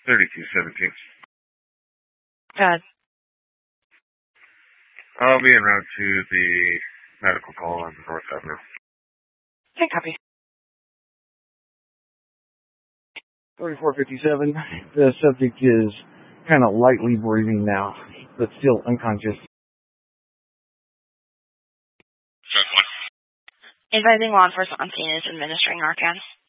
3217. Good. I'll be en route to the medical call on North Avenue. Okay, copy. 3457. The subject is kind of lightly breathing now, but still unconscious. Advising law enforcement on scene is administering Narcan.